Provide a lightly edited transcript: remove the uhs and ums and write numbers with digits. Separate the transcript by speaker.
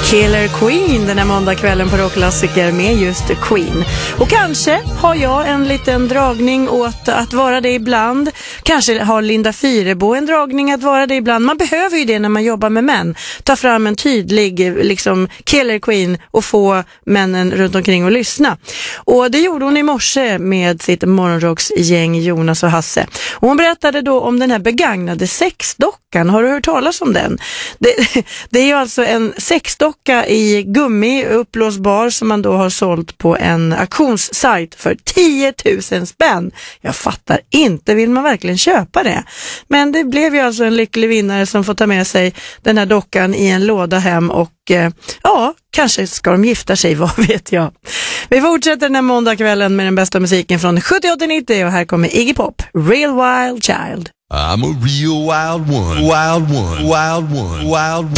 Speaker 1: Killer Queen den här måndagskvällen på Rockklassiker med just Queen. Och kanske har jag en liten dragning åt att vara det ibland. Kanske har Linda Fyrebo en dragning att vara det ibland. Man behöver ju det när man jobbar med män. Ta fram en tydlig liksom Killer Queen och få männen runt omkring och lyssna. Och det gjorde hon i morse med sitt morgonrocksgäng Jonas och Hasse. Och hon berättade då om den här begagnade sexdockan. Har du hört talas om den? Det är ju alltså en sexdocka i gummi upplåsbar som man då har sålt på en auktionssajt för 10 000 spänn. Jag fattar inte, vill man verkligen köpa det? Men det blev ju alltså en lycklig vinnare som får ta med sig den här dockan i en låda hem och ja, kanske ska de gifta sig, vad vet jag. Vi fortsätter den här måndagskvällen med den bästa musiken från 78-90 och här kommer Iggy Pop, Real Wild Child.
Speaker 2: I'm a real wild one, wild one, wild one, wild one.